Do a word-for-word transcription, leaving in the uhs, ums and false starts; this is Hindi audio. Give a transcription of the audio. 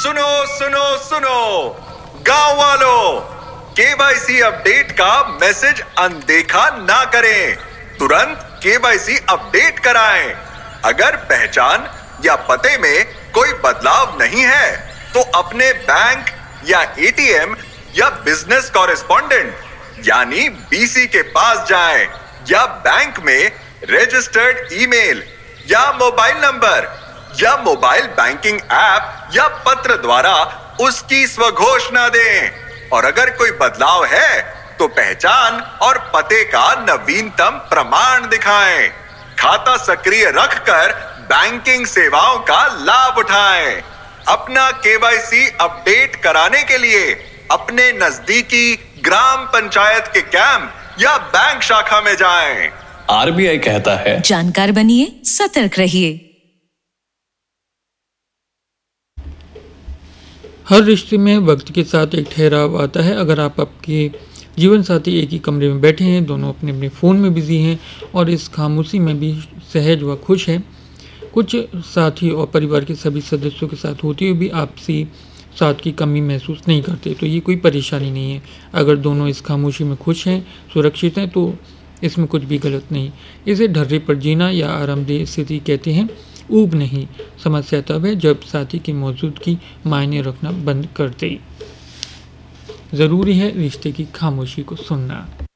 सुनो सुनो सुनो गांव वालों, केवाईसी अपडेट का मैसेज अनदेखा ना करें, तुरंत केवाईसी अपडेट कराएं। अगर पहचान या पते में कोई बदलाव नहीं है तो अपने बैंक या एटीएम या बिजनेस कॉरेस्पॉन्डेंट यानी बीसी के पास जाएं या बैंक में रजिस्टर्ड ईमेल या मोबाइल नंबर या मोबाइल बैंकिंग ऐप या पत्र द्वारा उसकी स्वघोषणा दें। और अगर कोई बदलाव है तो पहचान और पते का नवीनतम प्रमाण दिखाएं। खाता सक्रिय रखकर बैंकिंग सेवाओं का लाभ उठाएं। अपना केवाईसी अपडेट कराने के लिए अपने नजदीकी ग्राम पंचायत के कैंप या बैंक शाखा में जाएं। आरबीआई कहता है, जानकार बनिए, सतर्क रहिए। हर रिश्ते में वक्त के साथ एक ठहराव आता है। अगर आप आपके जीवन साथी एक ही कमरे में बैठे हैं, दोनों अपने अपने फ़ोन में बिजी हैं और इस खामोशी में भी सहज व खुश हैं, कुछ साथी और परिवार के सभी सदस्यों के साथ होते हुए भी आपसी साथ की कमी महसूस नहीं करते, तो ये कोई परेशानी नहीं है। अगर दोनों इस खामोशी में खुश हैं, सुरक्षित हैं, तो इसमें कुछ भी गलत नहीं। इसे ढर्रे पर जीना या आरामदेह स्थिति कहते हैं, ऊब नहीं। समस्या तब है जब साथी की मौजूदगी मायने रखना बंद कर दे। ज़रूरी है रिश्ते की खामोशी को सुनना।